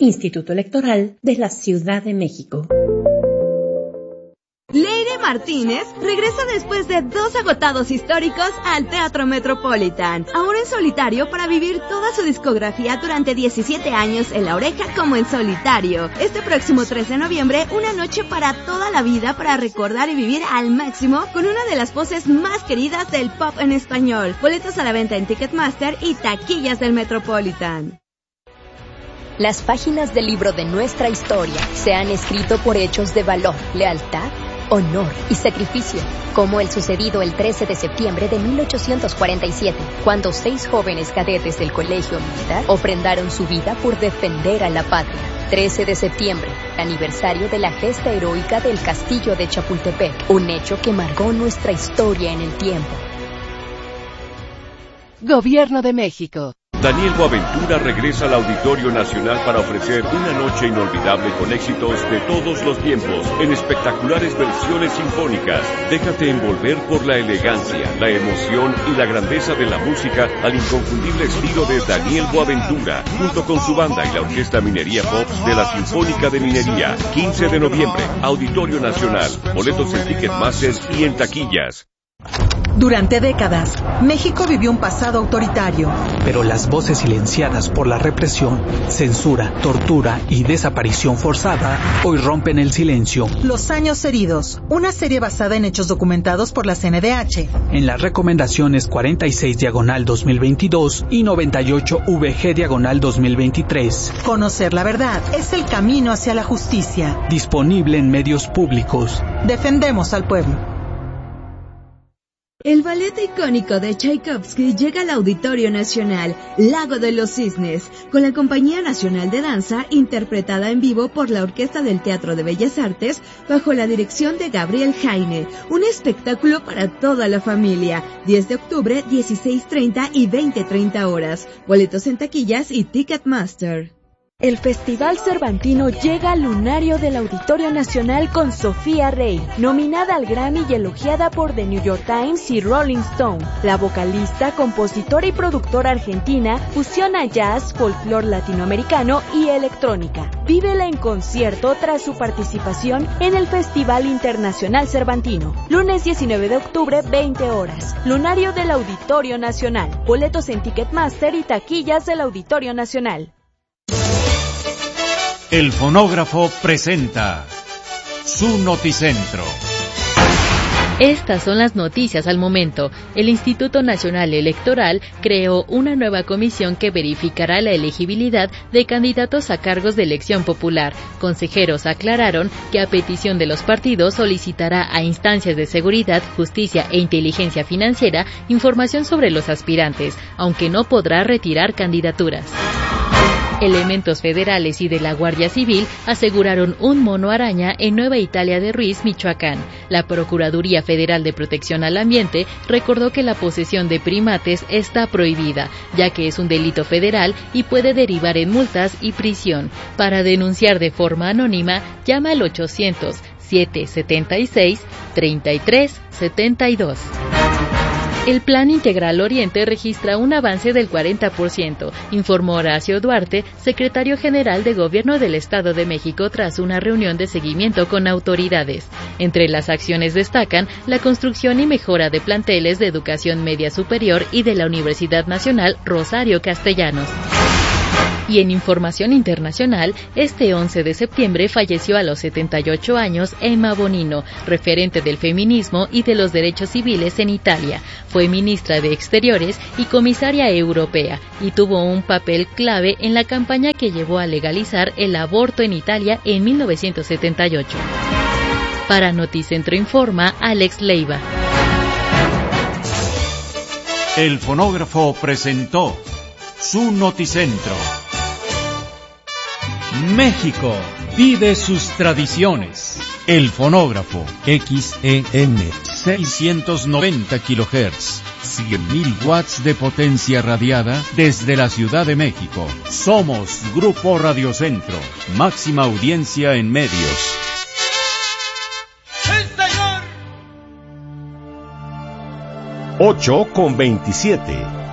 Instituto Electoral de la Ciudad de México. Leire Martínez regresa después de 2 agotados históricos al Teatro Metropolitan, ahora en solitario para vivir toda su discografía durante 17 años en La Oreja como en solitario. Este próximo 3 de noviembre, una noche para toda la vida para recordar y vivir al máximo con una de las voces más queridas del pop en español. Boletos a la venta en Ticketmaster y taquillas del Metropolitan. Las páginas del libro de nuestra historia se han escrito por hechos de valor, lealtad, honor y sacrificio, como el sucedido el 13 de septiembre de 1847, cuando 6 jóvenes cadetes del Colegio Militar ofrendaron su vida por defender a la patria. 13 de septiembre, aniversario de la gesta heroica del Castillo de Chapultepec, un hecho que marcó nuestra historia en el tiempo. Gobierno de México. Daniel Boaventura regresa al Auditorio Nacional para ofrecer una noche inolvidable con éxitos de todos los tiempos, en espectaculares versiones sinfónicas. Déjate envolver por la elegancia, la emoción y la grandeza de la música al inconfundible estilo de Daniel Boaventura, junto con su banda y la Orquesta Minería Pops de la Sinfónica de Minería. 15 de noviembre, Auditorio Nacional. Boletos en Ticketmaster y en taquillas. Durante décadas, México vivió un pasado autoritario. Pero las voces silenciadas por la represión, censura, tortura y desaparición forzada hoy rompen el silencio. Los años heridos, una serie basada en hechos documentados por la CNDH. En las recomendaciones 46/2022 y 98/VG/2023. Conocer la verdad es el camino hacia la justicia. Disponible en medios públicos. Defendemos al pueblo. El ballet icónico de Tchaikovsky llega al Auditorio Nacional, Lago de los Cisnes, con la Compañía Nacional de Danza, interpretada en vivo por la Orquesta del Teatro de Bellas Artes, bajo la dirección de Gabriel Jaine. Un espectáculo para toda la familia. 10 de octubre, 16:30 y 20:30 horas. Boletos en taquillas y Ticketmaster. El Festival Cervantino llega al lunario del Auditorio Nacional con Sofía Rey, nominada al Grammy y elogiada por The New York Times y Rolling Stone. La vocalista, compositora y productora argentina fusiona jazz, folclore latinoamericano y electrónica. Vívela en concierto tras su participación en el Festival Internacional Cervantino. Lunes 19 de octubre, 20 horas. Lunario del Auditorio Nacional. Boletos en Ticketmaster y taquillas del Auditorio Nacional. El Fonógrafo presenta su Noticentro. Estas son las noticias al momento. El Instituto Nacional Electoral creó una nueva comisión que verificará la elegibilidad de candidatos a cargos de elección popular. Consejeros aclararon que a petición de los partidos solicitará a instancias de seguridad, justicia e inteligencia financiera información sobre los aspirantes, aunque no podrá retirar candidaturas. Elementos federales y de la Guardia Civil aseguraron un mono araña en Nueva Italia de Ruiz, Michoacán. La Procuraduría Federal de Protección al Ambiente recordó que la posesión de primates está prohibida, ya que es un delito federal y puede derivar en multas y prisión. Para denunciar de forma anónima, llama al 800-776-3372. El Plan Integral Oriente registra un avance del 40%, informó Horacio Duarte, secretario general de Gobierno del Estado de México, tras una reunión de seguimiento con autoridades. Entre las acciones destacan la construcción y mejora de planteles de educación media superior y de la Universidad Nacional Rosario Castellanos. Y en información internacional, este 11 de septiembre falleció a los 78 años Emma Bonino, referente del feminismo y de los derechos civiles en Italia. Fue ministra de Exteriores y comisaria europea, y tuvo un papel clave en la campaña que llevó a legalizar el aborto en Italia en 1978. Para Noticentro Informa, Alex Leiva. El Fonógrafo presentó su Noticentro. México vive sus tradiciones. El Fonógrafo, XEM, 690 kHz, 100.000 watts de potencia radiada desde la Ciudad de México. Somos Grupo Radio Centro, máxima audiencia en medios. 8:27.